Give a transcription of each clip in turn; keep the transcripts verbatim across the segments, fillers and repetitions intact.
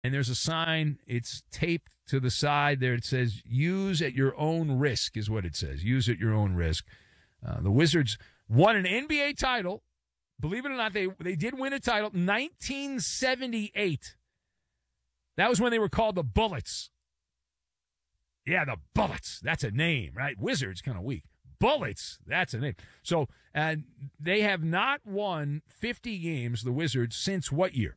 and there's a sign. It's taped to the side there. It says, use at your own risk is what it says. Use at your own risk. Uh, the Wizards won an N B A title. Believe it or not, they, they did win a title. nineteen seventy-eight. That was when they were called the Bullets. Yeah, the Bullets. That's a name, right? Wizards, kind of weak. Bullets, that's a name. So, and they have not won fifty games, the Wizards, since what year?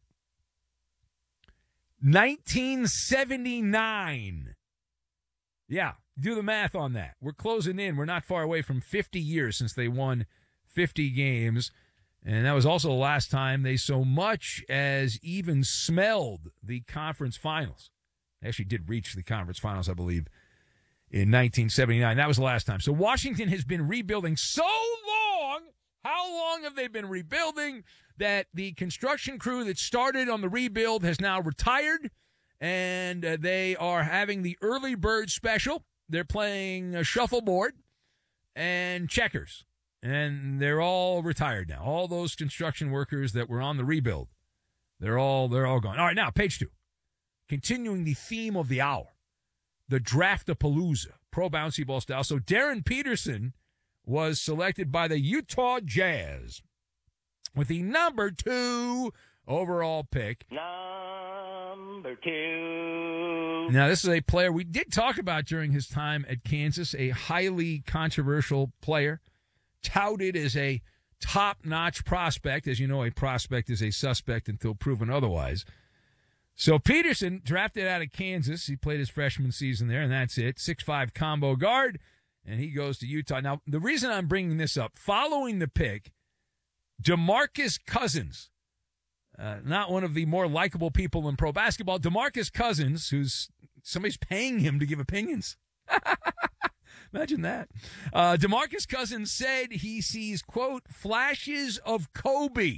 nineteen seventy-nine. Yeah, do the math on that. We're closing in. We're not far away from fifty years since they won fifty games. And that was also the last time they so much as even smelled the conference finals. They actually did reach the conference finals, I believe, in nineteen seventy-nine. That was the last time. So Washington has been rebuilding so long. How long have they been rebuilding that the construction crew that started on the rebuild has now retired, and uh, they are having the early bird special. They're playing uh, shuffleboard and checkers, and they're all retired now. All those construction workers that were on the rebuild, they're all they're all gone. All right, now page two. Continuing the theme of the hour, the Draft-a-Palooza, pro bouncy ball style. So Darren Peterson was selected by the Utah Jazz with the number two overall pick. Number two. Now, this is a player we did talk about during his time at Kansas, a highly controversial player, touted as a top-notch prospect. As you know, a prospect is a suspect until proven otherwise. So Peterson, drafted out of Kansas, he played his freshman season there, and that's it. six five combo guard, and he goes to Utah. Now, the reason I'm bringing this up, following the pick, DeMarcus Cousins, uh, not one of the more likable people in pro basketball, DeMarcus Cousins, who's somebody's paying him to give opinions. Imagine that. Uh, DeMarcus Cousins said he sees, quote, flashes of Kobe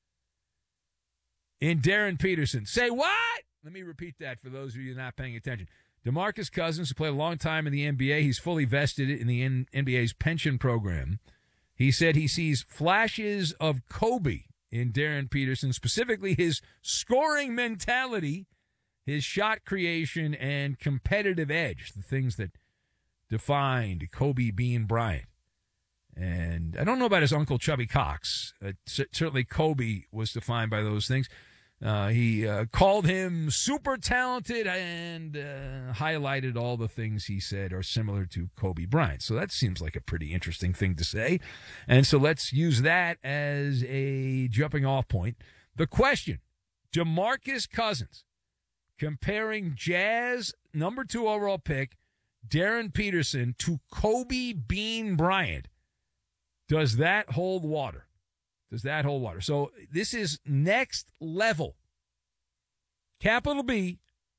in Darren Peterson. Say what? Let me repeat that for those of you not paying attention. DeMarcus Cousins, who played a long time in the N B A, he's fully vested in the N B A's pension program. He said he sees flashes of Kobe in Darren Peterson, specifically his scoring mentality, his shot creation, and competitive edge, the things that defined Kobe Bean Bryant. And I don't know about his uncle, Chubby Cox. Uh, c- certainly Kobe was defined by those things. Uh, he uh, called him super talented and uh, highlighted all the things he said are similar to Kobe Bryant. So that seems like a pretty interesting thing to say. And so let's use that as a jumping off point. The question, DeMarcus Cousins, comparing Jazz number two overall pick, Darren Peterson, to Kobe Bean Bryant. Does that hold water? Does that hold water? So this is next level. Capital B,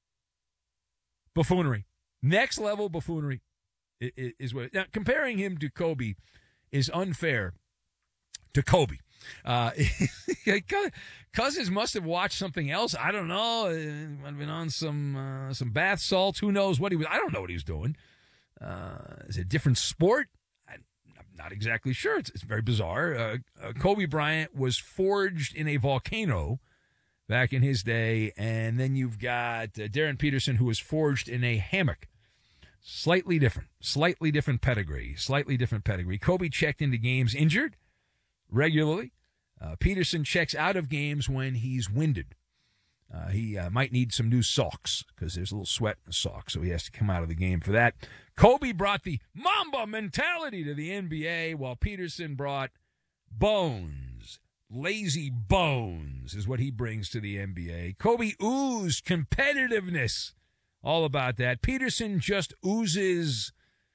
buffoonery. Next level buffoonery is what. Now, comparing him to Kobe is unfair to Kobe. Uh, Cousins must have watched something else. I don't know. He might have been on some uh, some bath salts. Who knows what he was? I don't know what he was doing. Uh, is it a different sport? Not exactly sure. It's, it's very bizarre. Uh, uh, Kobe Bryant was forged in a volcano back in his day, and then you've got uh, Darren Peterson, who was forged in a hammock. Slightly different. Slightly different pedigree. Slightly different pedigree. Kobe checked into games injured regularly. Uh, Peterson checks out of games when he's winded. Uh, he uh, might need some new socks because there's a little sweat in the socks, so he has to come out of the game for that. Kobe brought the Mamba mentality to the N B A, while Peterson brought bones. Lazy bones is what he brings to the N B A. Kobe oozed competitiveness. All about that. Peterson just oozes,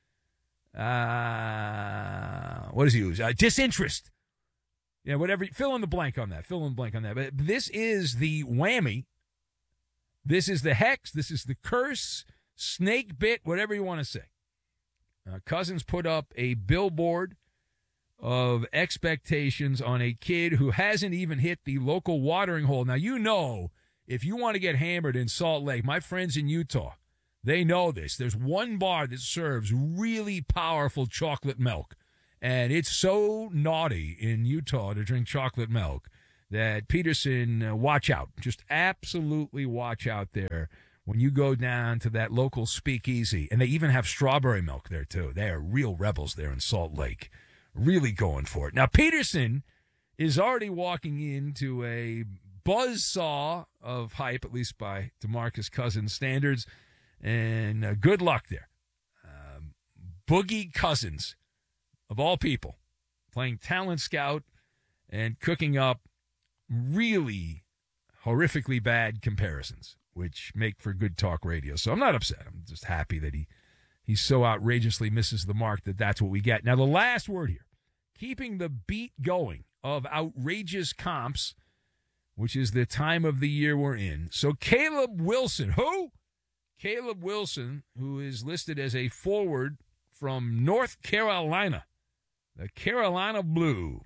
uh, what does he ooze? Uh, disinterest. Yeah, whatever. Fill in the blank on that. Fill in the blank on that. But this is the whammy. This is the hex. This is the curse. Snake bit, whatever you want to say. Uh, Cousins put up a billboard of expectations on a kid who hasn't even hit the local watering hole. Now, you know, if you want to get hammered in Salt Lake, my friends in Utah, they know this. There's one bar that serves really powerful chocolate milk. And it's so naughty in Utah to drink chocolate milk that Peterson, uh, watch out. Just absolutely watch out there when you go down to that local speakeasy. And they even have strawberry milk there, too. They are real rebels there in Salt Lake, really going for it. Now, Peterson is already walking into a buzzsaw of hype, at least by DeMarcus Cousins standards, and uh, good luck there. Um, Boogie Cousins, of all people, playing talent scout and cooking up really horrifically bad comparisons, which make for good talk radio. So I'm not upset. I'm just happy that he he so outrageously misses the mark that that's what we get. Now, the last word here, keeping the beat going of outrageous comps, which is the time of the year we're in. So Caleb Wilson, who? Caleb Wilson, who is listed as a forward from North Carolina, the Carolina Blue.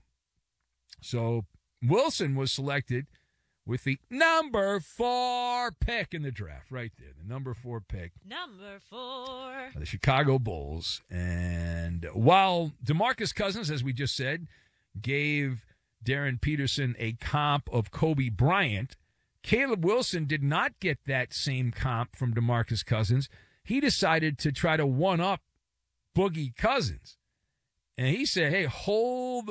So Wilson was selected with the number four pick in the draft, right there, the number four pick. Number four. The Chicago Bulls. And while DeMarcus Cousins, as we just said, gave Darren Peterson a comp of Kobe Bryant, Caleb Wilson did not get that same comp from DeMarcus Cousins. He decided to try to one-up Boogie Cousins. And he said, hey, hold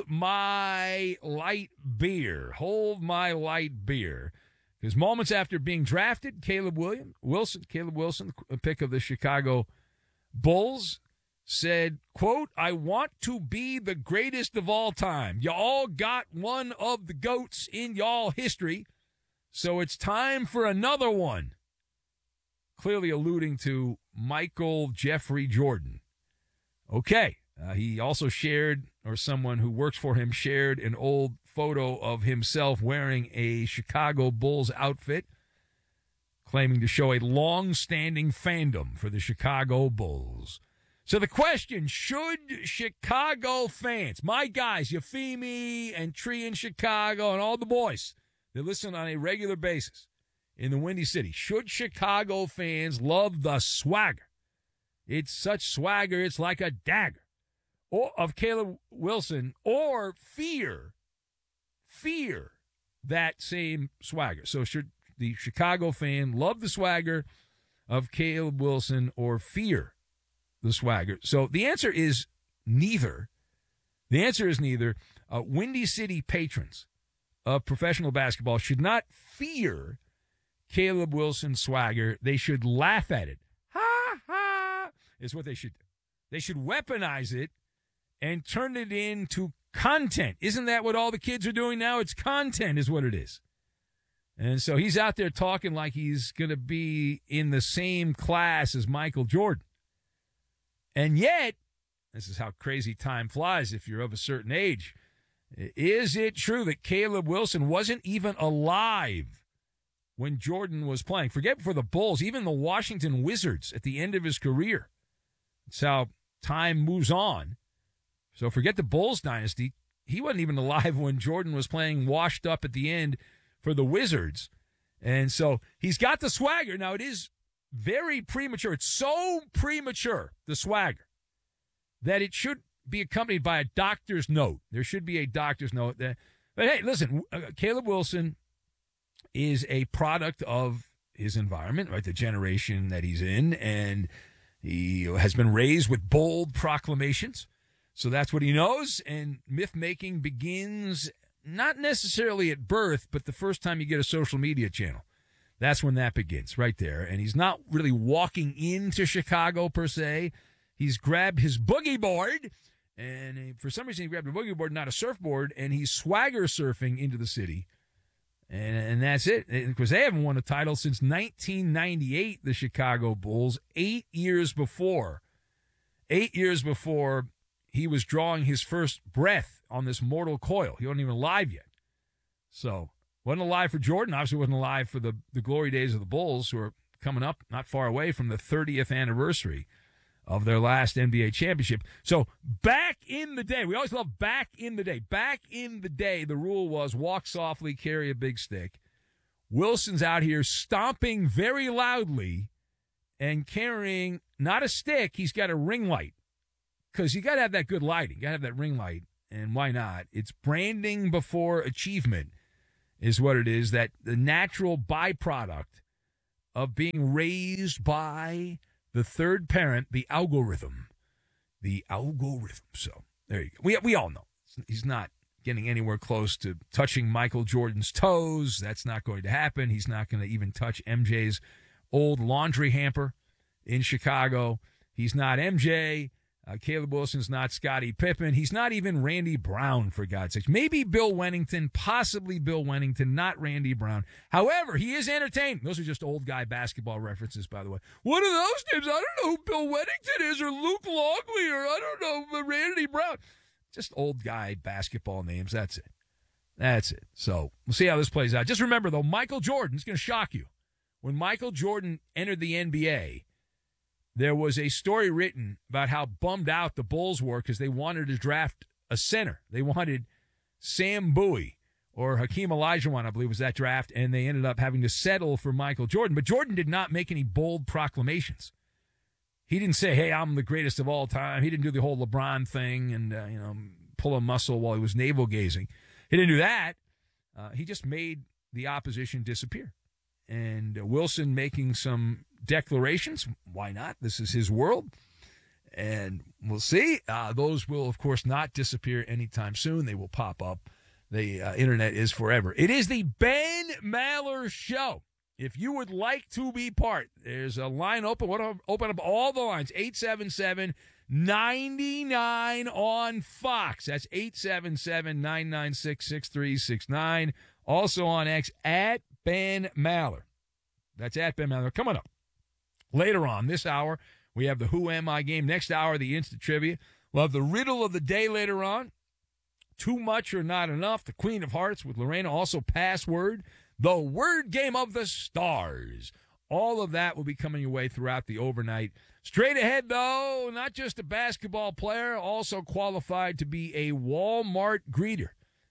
my light beer. Hold my light beer. Because moments after being drafted, Caleb William, Wilson, Caleb Wilson, a pick of the Chicago Bulls, said, quote, I want to be the greatest of all time. Y'all got one of the GOATs in y'all history, so it's time for another one. Clearly alluding to Michael Jeffrey Jordan. Okay. Uh, he also shared, or someone who works for him shared, an old photo of himself wearing a Chicago Bulls outfit, claiming to show a long-standing fandom for the Chicago Bulls. So the question, should Chicago fans, my guys, Yafimi and Tree in Chicago and all the boys that listen on a regular basis in the Windy City, should Chicago fans love the swagger? It's such swagger, it's like a dagger. Or of Caleb Wilson, or fear, fear that same swagger. So should the Chicago fan love the swagger of Caleb Wilson or fear the swagger? So the answer is neither. The answer is neither. Uh, Windy City patrons of professional basketball should not fear Caleb Wilson's swagger. They should laugh at it. Ha, ha, is what they should do. They should weaponize it and turn it into content. Isn't that what all the kids are doing now? It's content is what it is. And so he's out there talking like he's going to be in the same class as Michael Jordan. And yet, this is how crazy time flies if you're of a certain age. Is it true that Caleb Wilson wasn't even alive when Jordan was playing? Forget for the Bulls, even the Washington Wizards at the end of his career. That's how time moves on. So forget the Bulls dynasty. He wasn't even alive when Jordan was playing washed up at the end for the Wizards. And so he's got the swagger. Now, it is very premature. It's so premature, the swagger, that it should be accompanied by a doctor's note. There should be a doctor's note. That, but, hey, listen, uh, Caleb Wilson is a product of his environment, right, the generation that he's in, and he has been raised with bold proclamations. So that's what he knows, and myth-making begins not necessarily at birth, but the first time you get a social media channel. That's when that begins, right there. And he's not really walking into Chicago, per se. He's grabbed his boogie board, and for some reason he grabbed a boogie board, not a surfboard, and he's swagger surfing into the city. And, and that's it. Because they haven't won a title since nineteen ninety-eight, the Chicago Bulls, eight years before. Eight years before he was drawing his first breath on this mortal coil. He wasn't even alive yet. So, wasn't alive for Jordan. Obviously wasn't alive for the, the glory days of the Bulls, who are coming up not far away from the thirtieth anniversary of their last N B A championship. So, back in the day, we always love back in the day. Back in the day, the rule was walk softly, carry a big stick. Wilson's out here stomping very loudly and carrying not a stick, he's got a ring light. Because you got to have that good lighting. You got to have that ring light. And why not? It's branding before achievement. is what it is, that the natural byproduct of being raised by the third parent, the algorithm. The algorithm. So there you go. We, we all know he's not getting anywhere close to touching Michael Jordan's toes. That's not going to happen. He's not going to even touch M J's old laundry hamper in Chicago. He's not M J. Uh, Caleb Wilson's not Scottie Pippen. He's not even Randy Brown, for God's sakes. Maybe Bill Wennington, possibly Bill Wennington, not Randy Brown. However, he is entertaining. Those are just old guy basketball references, by the way. What are those names? I don't know who Bill Wennington is, or Luke Longley, or I don't know, Randy Brown. Just old guy basketball names. That's it. That's it. So we'll see how this plays out. Just remember, though, Michael Jordan's going to shock you. When Michael Jordan entered the N B A, there was a story written about how bummed out the Bulls were because they wanted to draft a center. They wanted Sam Bowie or Hakeem Olajuwon, I believe, was that draft, and they ended up having to settle for Michael Jordan. But Jordan did not make any bold proclamations. He didn't say, hey, I'm the greatest of all time. He didn't do the whole LeBron thing and, uh, you know, pull a muscle while he was navel-gazing. He didn't do that. Uh, he just made the opposition disappear. And uh, Wilson making some declarations. Why not? This is his world. And we'll see. Uh, those will, of course, not disappear anytime soon. They will pop up. The uh, internet is forever. It is the Ben Maller Show. If you would like to be part, there's a line open. What open up all the lines. eight seven seven, nine nine on Fox. That's eight seven seven, nine nine six, six three six nine. Also on X, at Ben Maller. That's at Ben Maller. Coming up later on this hour, we have the Who Am I game. Next hour, the Instant Trivia. We'll have the Riddle of the Day later on. Too Much or Not Enough. The Queen of Hearts with Lorena. Also, Password. The Word Game of the Stars. All of that will be coming your way throughout the overnight. Straight ahead, though, not just a basketball player, also qualified to be a Walmart greeter.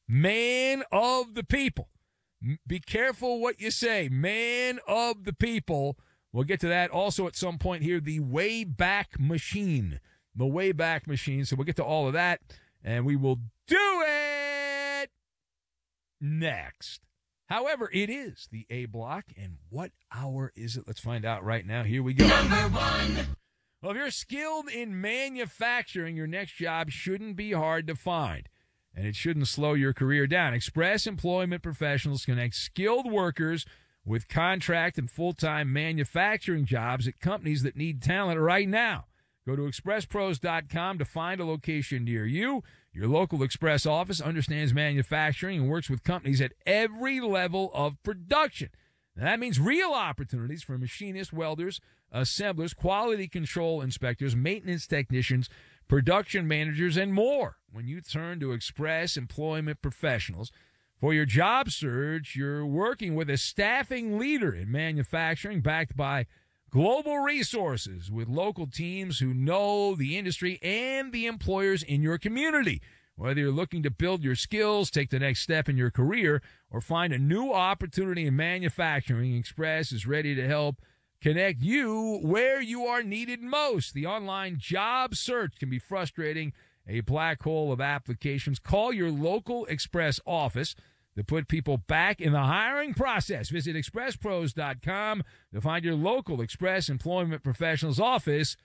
Man of the people. Be careful what you say. Man of the people. We'll get to that also at some point here. The Wayback Machine. The Wayback Machine. So we'll get to all of that, and we will do it next. However, it is the A block, and what hour is it? Let's find out right now. Here we go. Number one. Well, if you're skilled in manufacturing, your next job shouldn't be hard to find, and it shouldn't slow your career down. Express Employment Professionals connect skilled workers with contract and full-time manufacturing jobs at companies that need talent right now. Go to express pros dot com to find a location near you. Your local Express office understands manufacturing and works with companies at every level of production. Now, that means real opportunities for machinists, welders, assemblers, quality control inspectors, maintenance technicians, production managers, and more. When you turn to Express Employment Professionals for your job search, you're working with a staffing leader in manufacturing backed by global resources with local teams who know the industry and the employers in your community. Whether you're looking to build your skills, take the next step in your career, or find a new opportunity in manufacturing, Express is ready to help connect you where you are needed most. The online job search can be frustrating, a black hole of applications. Call your local Express office to put people back in the hiring process. Visit express pros dot com to find your local Express Employment Professionals office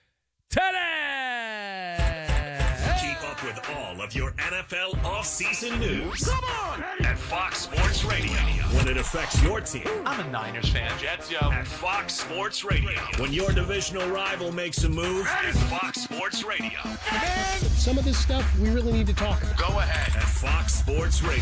today. Keep up with all of your N F L offseason news. Come on! At Fox Sports Radio. When it affects your team. I'm a Niners fan. Jets, yo. At Fox Sports Radio. When your divisional rival makes a move. At Fox Sports Radio. Man, some of this stuff we really need to talk about. Go ahead. At Fox Sports Radio.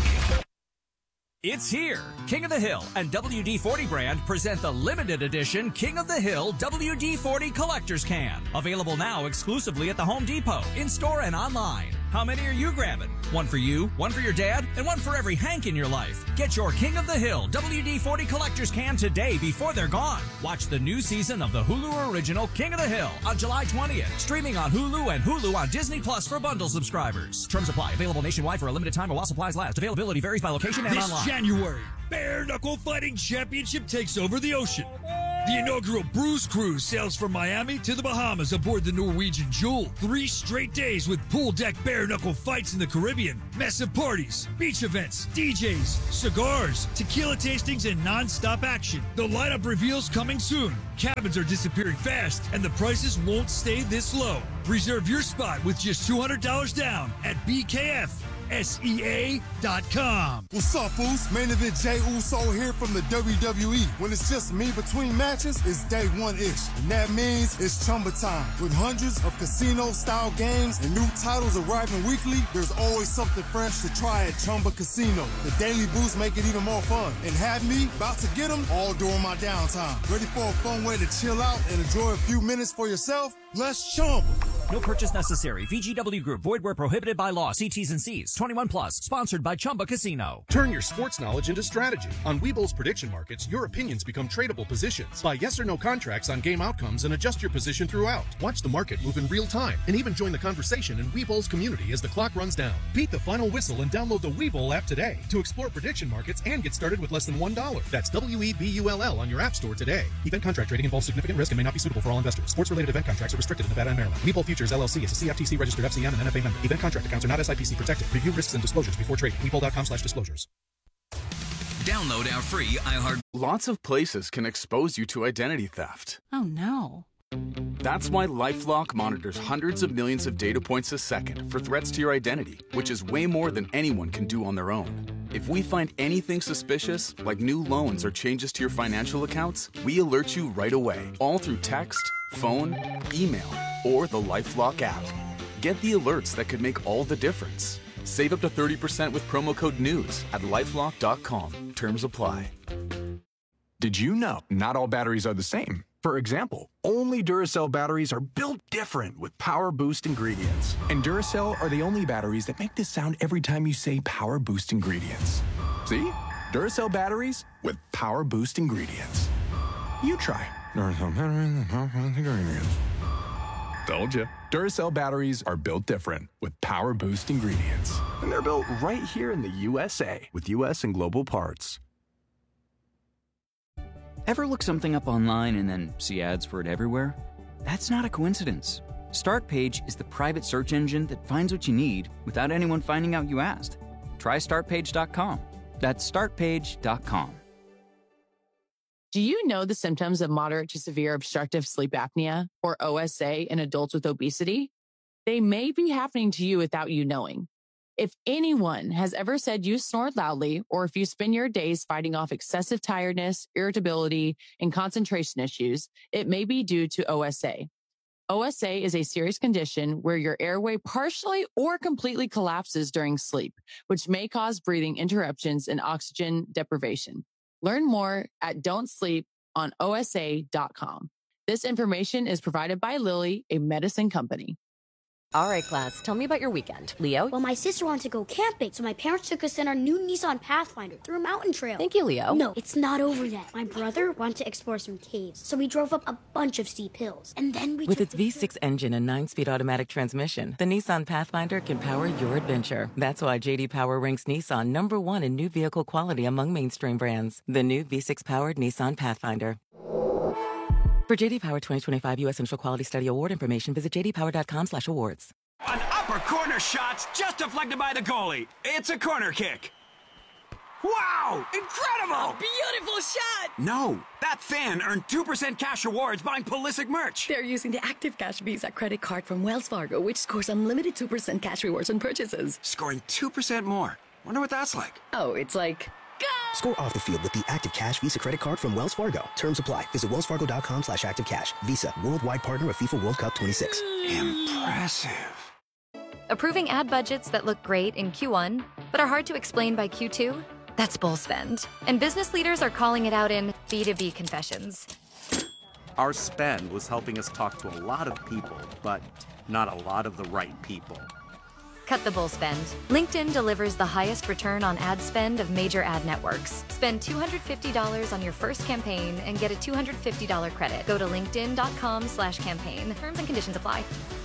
It's here. King of the Hill and W D forty brand present the limited edition King of the Hill W D forty Collector's Can. Available now exclusively at the Home Depot, in-store and online. How many are you grabbing? One for you, one for your dad, and one for every Hank in your life. Get your King of the Hill W D forty Collector's Can today before they're gone. Watch the new season of the Hulu original King of the Hill on July twentieth. Streaming on Hulu and Hulu on Disney Plus for bundle subscribers. Terms apply. Available nationwide for a limited time while supplies last. Availability varies by location and this online. January, Bare Knuckle Fighting Championship takes over the ocean. The inaugural Bruise Cruise sails from Miami to the Bahamas aboard the Norwegian Jewel. Three straight days with pool deck bare-knuckle fights in the Caribbean, massive parties, beach events, D Js, cigars, tequila tastings, and non-stop action. The lineup reveals coming soon. Cabins are disappearing fast, and the prices won't stay this low. Reserve your spot with just two hundred dollars down at B K F S E A dot com. What's up, fools? Main event Jey Uso here from the W W E. When it's just me between matches, it's day one-ish. And that means it's Chumba time. With hundreds of casino-style games and new titles arriving weekly, there's always something fresh to try at Chumba Casino. The daily boosts make it even more fun. And have me about to get them all during my downtime. Ready for a fun way to chill out and enjoy a few minutes for yourself? Let's Chumba. No purchase necessary. V G W Group. Void where prohibited by law. See T's and C's. twenty-one plus. Sponsored by Chumba Casino. Turn your sports knowledge into strategy. On Webull's prediction markets, your opinions become tradable positions. Buy yes or no contracts on game outcomes and adjust your position throughout. Watch the market move in real time and even join the conversation in Webull's community as the clock runs down. Beat the final whistle and download the Webull app today to explore prediction markets and get started with less than one dollar. That's W E B U L L on your app store today. Event contract trading involves significant risk and may not be suitable for all investors. Sports-related event contracts are restricted in Nevada and Maryland. Webull Futures L L C is a C F T C registered F C M and N F A member. Event contract accounts are not S I P C protected. Review risks and disclosures before trading. Webull dot com slash disclosures. Download our free iHeart. Lots of places can expose you to identity theft. Oh, no. That's why LifeLock monitors hundreds of millions of data points a second for threats to your identity, which is way more than anyone can do on their own. If we find anything suspicious, like new loans or changes to your financial accounts, we alert you right away, all through text, phone, email, or the LifeLock app. Get the alerts that could make all the difference. Save up to thirty percent with promo code NEWS at lifelock dot com. Terms apply. Did you know not all batteries are the same? For example, only Duracell batteries are built different with Power Boost ingredients. And Duracell are the only batteries that make this sound every time you say Power Boost ingredients. See? Duracell batteries with Power Boost ingredients. You try. Duracell batteries with Power Boost ingredients. Told you. Duracell batteries are built different with Power Boost ingredients. And they're built right here in the U S A with U S and global parts. Ever look something up online and then see ads for it everywhere? That's not a coincidence. StartPage is the private search engine that finds what you need without anyone finding out you asked. Try start page dot com. That's start page dot com. Do you know the symptoms of moderate to severe obstructive sleep apnea, or O S A, in adults with obesity? They may be happening to you without you knowing. If anyone has ever said you snore loudly, or if you spend your days fighting off excessive tiredness, irritability, and concentration issues, it may be due to O S A. O S A is a serious condition where your airway partially or completely collapses during sleep, which may cause breathing interruptions and oxygen deprivation. Learn more at don't sleep on O S A dot com. This information is provided by Lilly, a medicine company. All right, class, tell me about your weekend. Leo? Well, my sister wanted to go camping, so my parents took us in our new Nissan Pathfinder through a mountain trail. Thank you, Leo. No, it's not over yet. My brother wanted to explore some caves, so we drove up a bunch of steep hills. And then we With its V six engine and nine-speed automatic transmission, the Nissan Pathfinder can power your adventure. That's why J D Power ranks Nissan number one in new vehicle quality among mainstream brands. The new V six-powered Nissan Pathfinder. For J D Power twenty twenty-five U S Central Quality Study Award information, visit j d power dot com slash awards. An upper corner shot's just deflected by the goalie. It's a corner kick. Wow! Incredible! A beautiful shot! No, that fan earned two percent cash rewards buying Pulisic merch. They're using the Active Cash Visa credit card from Wells Fargo, which scores unlimited two percent cash rewards on purchases. Scoring two percent more. Wonder what that's like. Oh, it's like... Score off the field with the Active Cash Visa credit card from Wells Fargo. Terms apply. Visit wells fargo dot com slash active cash. Visa, worldwide partner of FIFA World Cup twenty-six. Impressive. Approving ad budgets that look great in Q one, but are hard to explain by Q two? That's bull spend. And business leaders are calling it out in B two B confessions. Our spend was helping us talk to a lot of people, but not a lot of the right people. Cut the bull spend. LinkedIn delivers the highest return on ad spend of major ad networks. Spend two hundred fifty dollars on your first campaign and get a two hundred fifty dollars credit. Go to linkedin dot com slash campaign. Terms and conditions apply.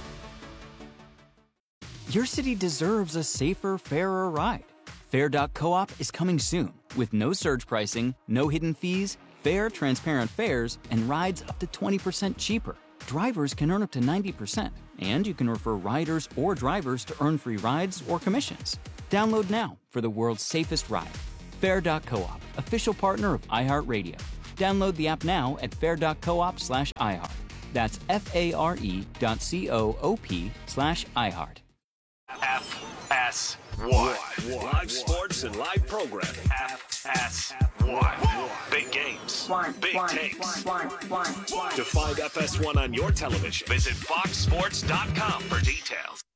Your city deserves a safer, fairer ride. Fair dot coop is coming soon with no surge pricing, no hidden fees, Fair, transparent fares and rides up to twenty percent cheaper. Drivers can earn up to ninety percent, and you can refer riders or drivers to earn free rides or commissions. Download now for the world's safest ride. Fair dot coop, official partner of iHeartRadio. Download the app now at fair dot coop slash iHeart. That's F-A-R-E dot C-O-O-P slash iHeart. F S one. Live sports and live programming. F S one. Big games. Big takes. To find F S one on your television, visit fox sports dot com for details.